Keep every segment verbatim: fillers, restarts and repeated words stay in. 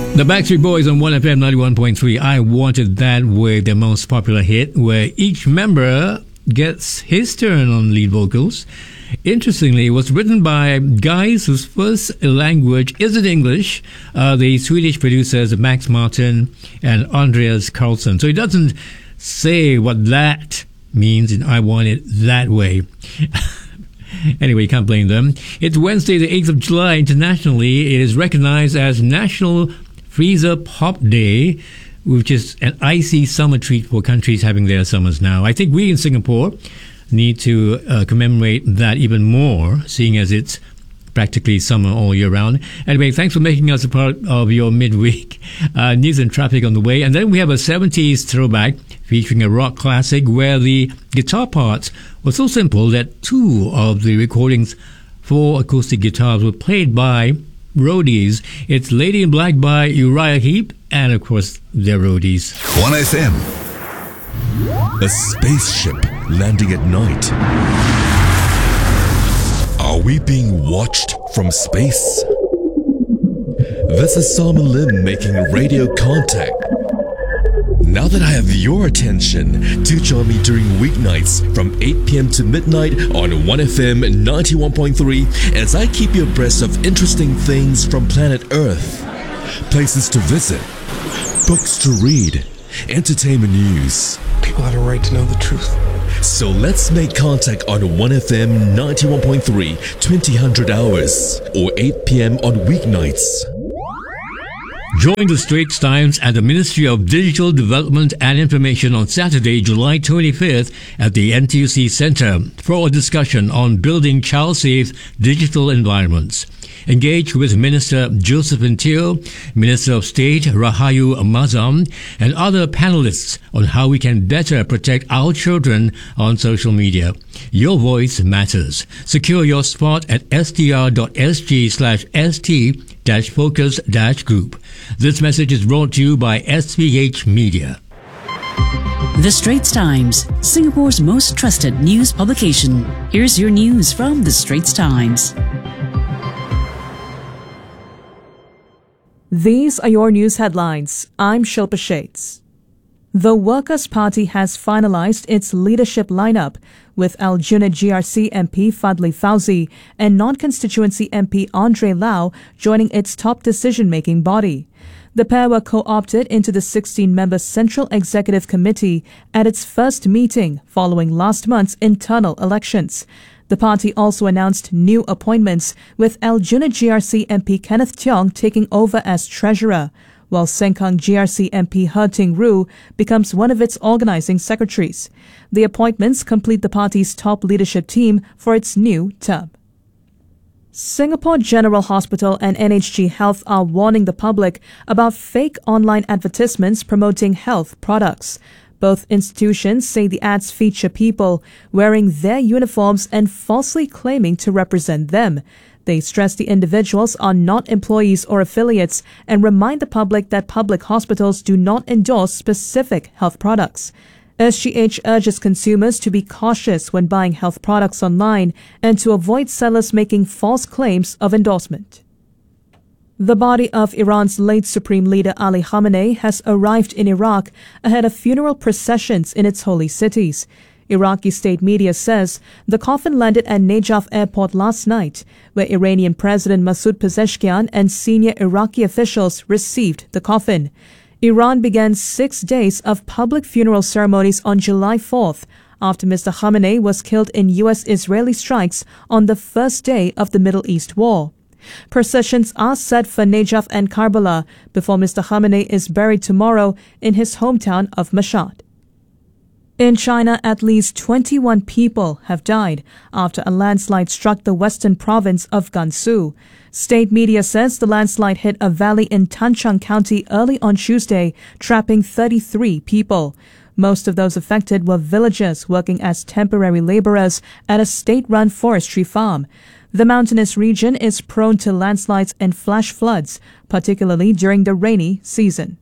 The Backstreet Boys on one F M ninety-one point three. I Want It That Way, their most popular hit, where each member gets his turn on lead vocals. Interestingly, it was written by guys whose first language isn't English, uh, the Swedish producers Max Martin and Andreas Carlson. So it doesn't say what that means in I Want It That Way. Anyway, you can't blame them. It's Wednesday, the eighth of July. Internationally, it is recognized as National Freezer Pop Day, which is an icy summer treat for countries having their summers now. I think we in Singapore need to uh, commemorate that even more, seeing as it's practically summer all year round. Anyway, thanks for making us a part of your midweek uh, news and traffic on the way. And then we have a seventies throwback featuring a rock classic where the guitar parts were so simple that two of the recordings for acoustic guitars were played by roadies. It's Lady in Black by Uriah Heep and, of course, their roadies. one F M. A spaceship landing at night. Are we being watched from space? This is Simon Lim making radio contact. Now that I have your attention, do join me during weeknights from eight p.m. to midnight on one F M ninety-one point three as I keep you abreast of interesting things from planet Earth. Places to visit, books to read, entertainment news. People have a right to know the truth. So let's make contact on one F M ninety-one point three, twenty hundred hours, or eight p.m. on weeknights. Join the Straits Times and the Ministry of Digital Development and Information on Saturday, July twenty-fifth at the N T U C Centre for a discussion on building child-safe digital environments. Engage with Minister Josephine Teo, Minister of State Rahayu Mazam, and other panelists on how we can better protect our children on social media. Your voice matters. Secure your spot at str.sg slash st dash focus dash group. This message is brought to you by S V H Media. The Straits Times, Singapore's most trusted news publication. Here's your news from The Straits Times. These are your news headlines. I'm Shilpa Shades. The Workers' Party has finalized its leadership lineup, with Aljunied G R C M P Fadli Fauzi and non-constituency M P Andre Lau joining its top decision-making body. The pair were co-opted into the sixteen-member Central Executive Committee at its first meeting following last month's internal elections. The party also announced new appointments, with Aljunied G R C M P Kenneth Tiong taking over as treasurer, while Sengkang G R C M P He Ting Ru becomes one of its organizing secretaries. The appointments complete the party's top leadership team for its new term. Singapore General Hospital and N H G Health are warning the public about fake online advertisements promoting health products. Both institutions say the ads feature people wearing their uniforms and falsely claiming to represent them. They stress the individuals are not employees or affiliates and remind the public that public hospitals do not endorse specific health products. S G H urges consumers to be cautious when buying health products online and to avoid sellers making false claims of endorsement. The body of Iran's late Supreme Leader Ali Khamenei has arrived in Iraq ahead of funeral processions in its holy cities. Iraqi state media says the coffin landed at Najaf airport last night, where Iranian President Masoud Pezeshkian and senior Iraqi officials received the coffin. Iran began six days of public funeral ceremonies on July fourth, after Mister Khamenei was killed in U S-Israeli strikes on the first day of the Middle East War. Processions are set for Najaf and Karbala before Mister Khamenei is buried tomorrow in his hometown of Mashhad. In China, at least twenty-one people have died after a landslide struck the western province of Gansu. State media says the landslide hit a valley in Tanchang County early on Tuesday, trapping thirty-three people. Most of those affected were villagers working as temporary laborers at a state-run forestry farm. The mountainous region is prone to landslides and flash floods, particularly during the rainy season.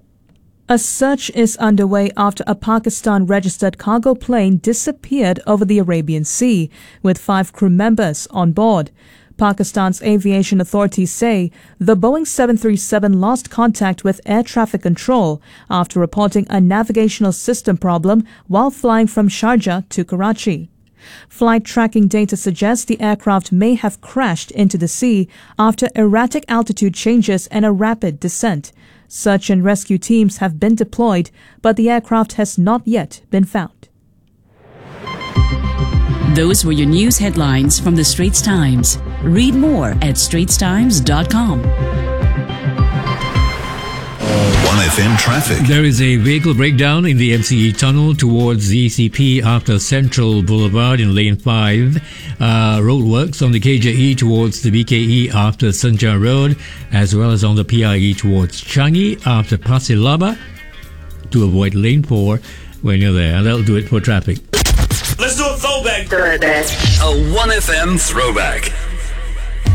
A search is underway after a Pakistan-registered cargo plane disappeared over the Arabian Sea, with five crew members on board. Pakistan's aviation authorities say the Boeing seven thirty-seven lost contact with air traffic control after reporting a navigational system problem while flying from Sharjah to Karachi. Flight tracking data suggests the aircraft may have crashed into the sea after erratic altitude changes and a rapid descent. Search and rescue teams have been deployed, but the aircraft has not yet been found. Those were your news headlines from the Straits Times. Read more at straits times dot com. one F M traffic. There is a vehicle breakdown in the M C E tunnel towards the E C P after Central Boulevard in Lane five. Uh, roadworks on the K J E towards the B K E after Senja Road, as well as on the P I E towards Changi after Pasir Laba to avoid Lane four when you're there. And that'll do it for traffic. Let's do a throwback. A one F M throwback.